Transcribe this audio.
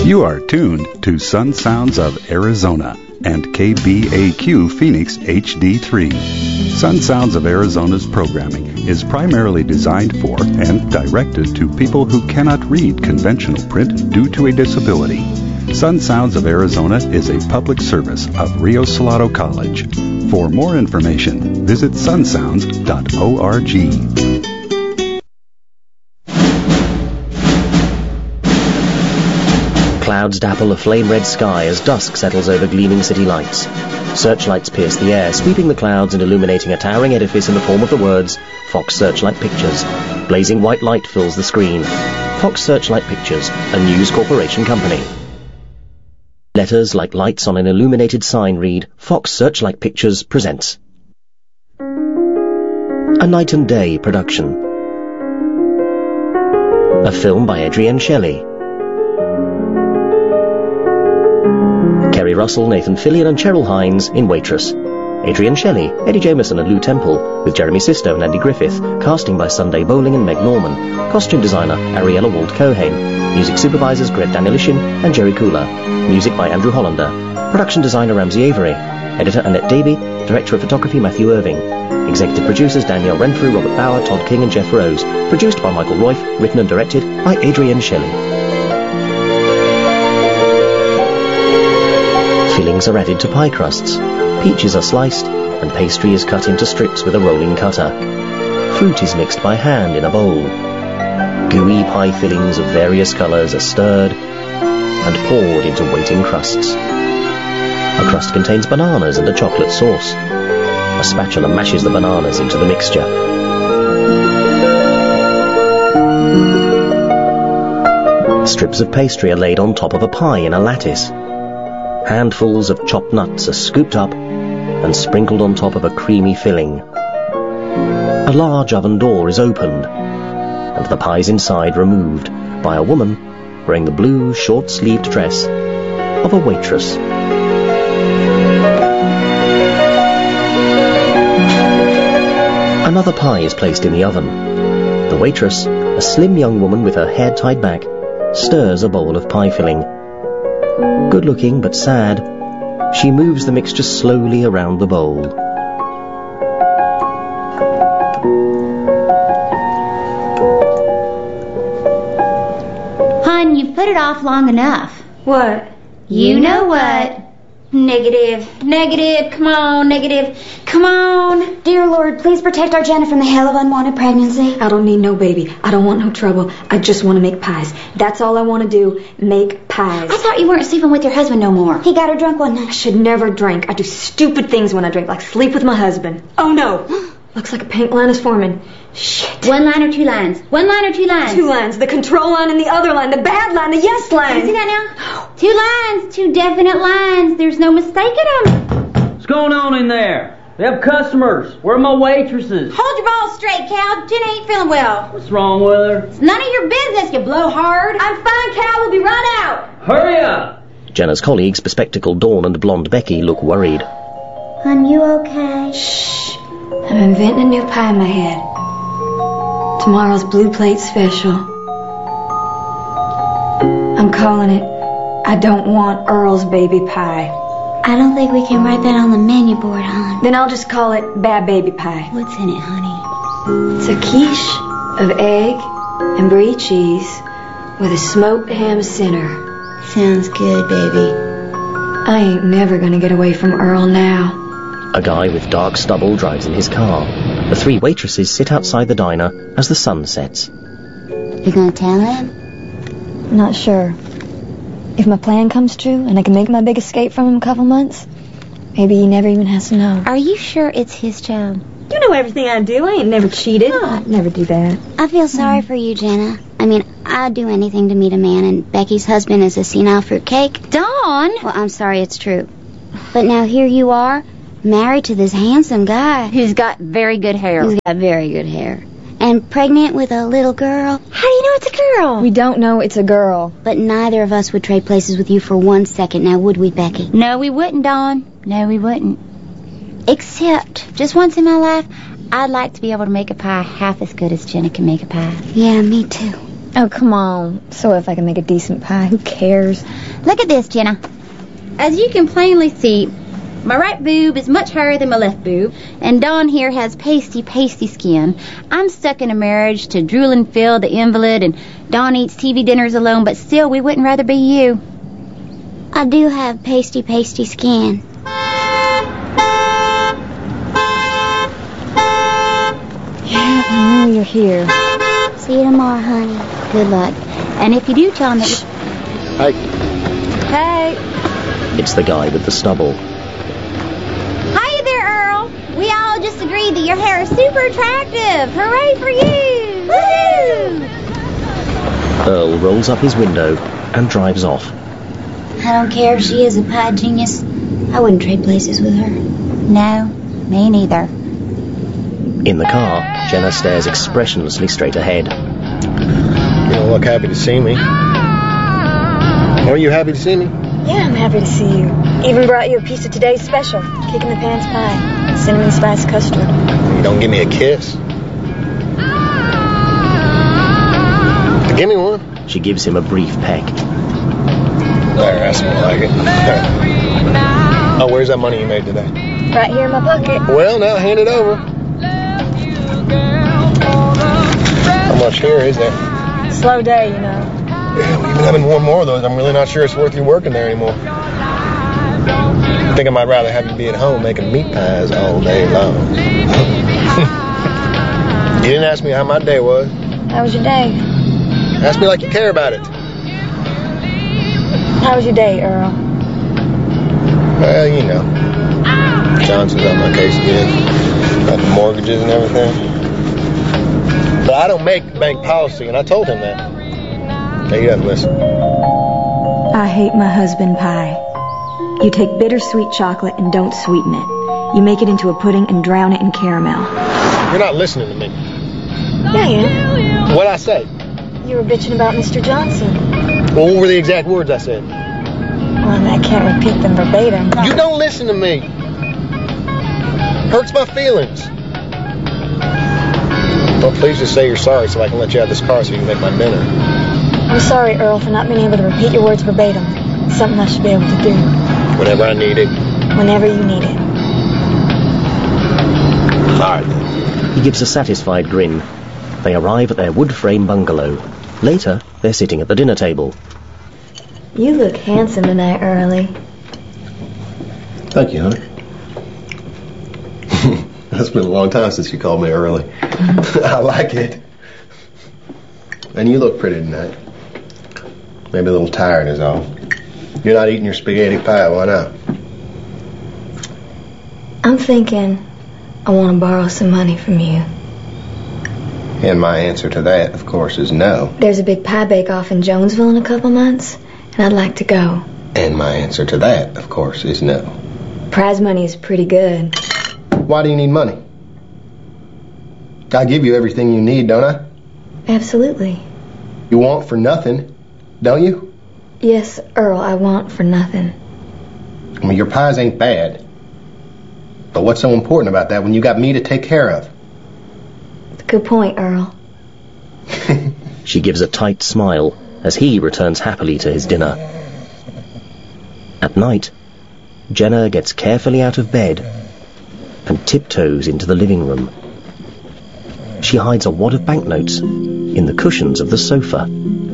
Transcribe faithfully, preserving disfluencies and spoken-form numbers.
You are tuned to Sun Sounds of Arizona and K B A Q Phoenix H D three. Sun Sounds of Arizona's programming is primarily designed for and directed to people who cannot read conventional print due to a disability. Sun Sounds of Arizona is a public service of Rio Salado College. For more information, visit sun sounds dot org. Clouds dapple a flame-red sky as dusk settles over gleaming city lights. Searchlights pierce the air, sweeping the clouds and illuminating a towering edifice in the form of the words, Fox Searchlight Pictures. Blazing white light fills the screen. Fox Searchlight Pictures, a News Corporation company. Letters like lights on an illuminated sign read, Fox Searchlight Pictures presents. A Night and Day production. A film by Adrienne Shelley. Kerry Russell, Nathan Fillion and Cheryl Hines in Waitress. Adrienne Shelley, Eddie Jameson and Lou Temple, with Jeremy Sisto and Andy Griffith, casting by Sunday Bowling and Meg Norman, costume designer Ariella Wald-Cohen, music supervisors Greg Danielishin and Jerry Kula, music by Andrew Hollander, production designer Ramsey Avery, editor Annette Davey, director of photography Matthew Irving, executive producers Danielle Renfrew, Robert Bauer, Todd King and Jeff Rose, produced by Michael Royf, written and directed by Adrienne Shelley. Fillings are added to pie crusts, peaches are sliced, and pastry is cut into strips with a rolling cutter. Fruit is mixed by hand in a bowl. Gooey pie fillings of various colours are stirred and poured into waiting crusts. A crust contains bananas and a chocolate sauce. A spatula mashes the bananas into the mixture. Strips of pastry are laid on top of a pie in a lattice. Handfuls of chopped nuts are scooped up and sprinkled on top of a creamy filling. A large oven door is opened, and the pies inside removed by a woman wearing the blue short-sleeved dress of a waitress. Another pie is placed in the oven. The waitress, a slim young woman with her hair tied back, stirs a bowl of pie filling. Good-looking but sad, she moves the mixture slowly around the bowl. Hon, you've put it off long enough. What? You know what? Negative. Negative. Come on, negative. Come on. Dear Lord, please protect our Jenna from the hell of unwanted pregnancy. I don't need no baby. I don't want no trouble. I just want to make pies. That's all I want to do. Make pies. I thought you weren't sleeping with your husband no more. He got her drunk one night. I should never drink. I do stupid things when I drink, like sleep with my husband. Oh, no. Looks like a pink line is forming. Shit. One line or two lines? One line or two lines? Two lines. The control line and the other line. The bad line. The yes line. Can you see that now? Two lines. Two definite lines. There's no mistaking them. What's going on in there? We have customers. Where are my waitresses? Hold your balls straight, Cal. Jenna ain't feeling well. What's wrong with her? It's none of your business, you blowhard. I'm fine, Cal. We'll be right out. Hurry up. Jenna's colleagues, bespectacled Dawn and blonde Becky, look worried. Hon, you okay? Shh. I'm inventing a new pie in my head. Tomorrow's Blue Plate Special. I'm calling it, I Don't Want Earl's Baby Pie. I don't think we can write that on the menu board, hon. Then I'll just call it Bad Baby Pie. What's in it, honey? It's a quiche of egg and brie cheese with a smoked ham center. Sounds good, baby. I ain't never gonna get away from Earl now. A guy with dark stubble drives in his car. The three waitresses sit outside the diner as the sun sets. You gonna tell him? Not sure. If my plan comes true and I can make my big escape from him in a couple months, maybe he never even has to know. Are you sure it's his child? You know everything I do. I ain't never cheated. Oh. I'd never do that. I feel sorry mm. for you, Jenna. I mean, I'd do anything to meet a man, and Becky's husband is a senile fruitcake. Dawn! Well, I'm sorry, it's true. But now here you are, married to this handsome guy. Who's got very good hair. Who's got very good hair. And pregnant with a little girl. How do you know it's a girl? We don't know it's a girl. But neither of us would trade places with you for one second, now would we, Becky? No, we wouldn't, Dawn. No, we wouldn't. Except, just once in my life, I'd like to be able to make a pie half as good as Jenna can make a pie. Yeah, me too. Oh, come on. So if I can make a decent pie, who cares? Look at this, Jenna. As you can plainly see, my right boob is much higher than my left boob, and Dawn here has pasty, pasty skin. I'm stuck in a marriage to drool and Phil, the invalid, and Dawn eats T V dinners alone, but still, we wouldn't rather be you. I do have pasty, pasty skin. Yeah, I know you're here. See you tomorrow, honey. Good luck. And if you do tell him that... Hi. Hey. It's the guy with the stubble. Hiya there, Earl. We all just agreed that your hair is super attractive. Hooray for you! Woohoo! Earl rolls up his window and drives off. I don't care if she is a pie genius. I wouldn't trade places with her. No, me neither. In the car, Jenna stares expressionlessly straight ahead. You don't look happy to see me. Are you happy to see me? Yeah, I'm happy to see you. Even brought you a piece of today's special, kick in the pants pie, cinnamon spice custard. You don't give me a kiss? Give me one. She gives him a brief peck. There, that's more like it. There. Oh, where's that money you made today? Right here in my pocket. Well, now hand it over. How much here is there? Slow day, you know. Yeah, well, even having one more of those, I'm really not sure it's worth you working there anymore. I think I might rather have you be at home making meat pies all day long. You didn't ask me how my day was. How was your day? Ask me like you care about it. How was your day, Earl? Well, you know. Johnson's on my case again. About the mortgages and everything. But I don't make bank policy, and I told him that. He doesn't listen. I hate my husband pie. You take bittersweet chocolate and don't sweeten it. You make it into a pudding and drown it in caramel. You're not listening to me. Yeah, I am. What'd I say? You were bitching about Mister Johnson. Well, what were the exact words I said? Well, I can't repeat them verbatim. You don't listen to me. Hurts my feelings. Well, please just say you're sorry so I can let you out of this car so you can make my dinner. I'm sorry, Earl, for not being able to repeat your words verbatim. It's something I should be able to do. Whenever I need it. Whenever you need it. All right, then. He gives a satisfied grin. They arrive at their wood-frame bungalow. Later, they're sitting at the dinner table. You look handsome tonight, Early. Thank you, honey. It's been a long time since you called me early. I like it. And you look pretty tonight. Maybe a little tired is all. You're not eating your spaghetti pie, why not? I'm thinking I want to borrow some money from you. And my answer to that, of course, is no. There's a big pie bake-off in Jonesville in a couple months, and I'd like to go. And my answer to that, of course, is no. Prize money is pretty good. Why do you need money? I give you everything you need, don't I? Absolutely. You want for nothing, don't you? Yes, Earl, I want for nothing. I mean, your pies ain't bad. But what's so important about that when you got me to take care of? Good point, Earl. She gives a tight smile as he returns happily to his dinner. At night, Jenna gets carefully out of bed and tiptoes into the living room. She hides a wad of banknotes in the cushions of the sofa.